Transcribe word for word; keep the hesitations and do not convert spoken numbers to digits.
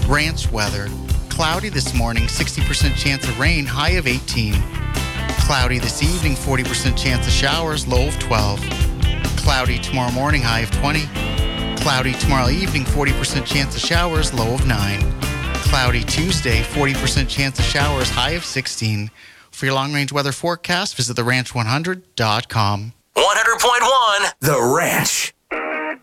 Ranch weather. Cloudy this morning, sixty percent chance of rain, high of eighteen. Cloudy this evening, forty percent chance of showers, low of twelve. Cloudy tomorrow morning, high of twenty. Cloudy tomorrow evening, forty percent chance of showers, low of nine. Cloudy Tuesday, forty percent chance of showers, high of sixteen. For your long-range weather forecast, visit the ranch one hundred dot com. one hundred point one The Ranch.